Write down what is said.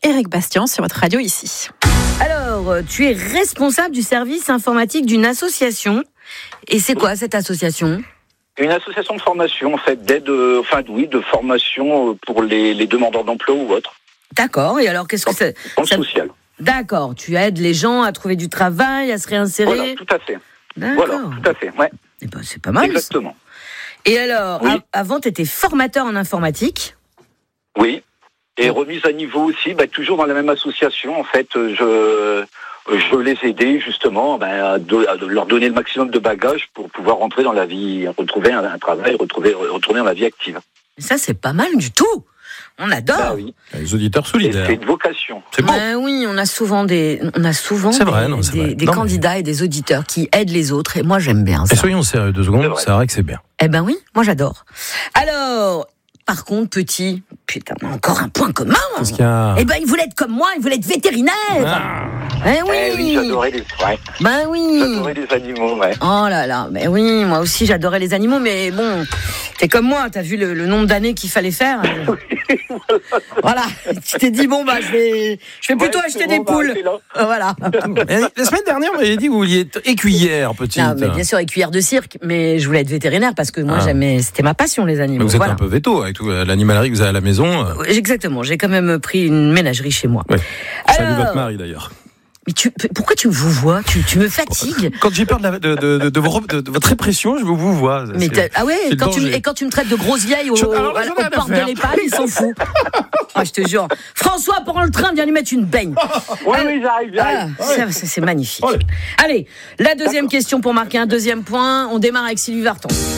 Éric Bastien sur votre radio ici. Alors, tu es responsable du service informatique d'une association. Et c'est quoi cette association ? Une association de formation, en fait, d'aide, de formation pour les demandeurs d'emploi ou autres. D'accord, et alors qu'est-ce que c'est ? Dans le social. D'accord, tu aides les gens à trouver du travail, à se réinsérer. Voilà, tout à fait. D'accord. Voilà, tout à fait, ouais. Eh ben, c'est pas mal. Exactement. Ça. Et alors, oui. Avant, tu étais formateur en informatique. Oui, et remise à niveau aussi, toujours dans la même association, en fait, je les aidais justement à leur donner le maximum de bagages pour pouvoir rentrer dans la vie, retrouver un travail, retourner dans la vie active. Ça, c'est pas mal du tout. On adore. Oui. Les auditeurs solidaires. C'est une vocation. C'est bon. Oui, on a souvent des candidats et des auditeurs qui aident les autres, et moi j'aime bien ça. Et soyons sérieux 2 secondes, c'est vrai que c'est bien. Eh ben oui, moi j'adore. Alors, par contre, petit, putain, encore un point commun. Parce qu'il y a... Eh ben, il voulait être comme moi, il voulait être vétérinaire. Oui, j'adorais les. Ouais. Ben oui. J'adorais les animaux, ouais. Oh là là, mais oui, moi aussi j'adorais les animaux, mais bon, t'es comme moi, t'as vu le nombre d'années qu'il fallait faire. Voilà, tu t'es dit bon je vais plutôt acheter des poules. Voilà. La semaine dernière, vous m'avez dit que vous vouliez être écuyère, petite. Non, mais bien sûr, écuyère de cirque, mais je voulais être vétérinaire parce que moi c'était ma passion, les animaux. Mais vous êtes un peu véto avec tout l'animalerie que vous avez à la maison. Exactement, j'ai quand même pris une ménagerie chez moi. Oui. Salut votre mari d'ailleurs. Mais pourquoi tu me vous vois ? Tu me fatigues. Quand j'ai peur de votre répression, je vous vois. Mais quand tu me traites de grosse vieille au port de l'EHPAD, il s'en fout. Je te jure. François, prends le train, viens lui mettre une baigne. Oui, j'arrive. C'est magnifique. Allez, la deuxième question pour marquer un deuxième point. On démarre avec Sylvie Vartan.